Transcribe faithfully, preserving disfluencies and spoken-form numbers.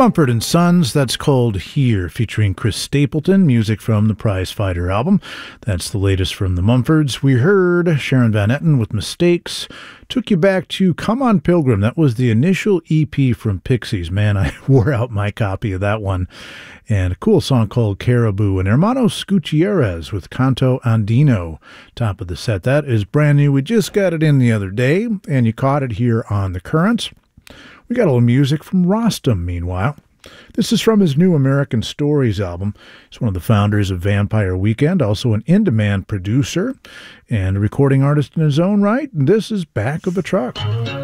Mumford and Sons, that's called Here, featuring Chris Stapleton, music from the Prizefighter album. That's the latest from the Mumfords. We heard Sharon Van Etten with Mistakes. Took you back to Come On Pilgrim. That was the initial E P from Pixies. Man, I wore out my copy of that one. And a cool song called Caribou. And Hermanos Gutierrez with Canto Andino. Top of the set. That is brand new. We just got it in the other day, and you caught it here on The Currents. We got a little music from Rostam, meanwhile. This is from his new American Stories album. He's one of the founders of Vampire Weekend, also an in-demand producer and a recording artist in his own right. And this is Back of the Truck.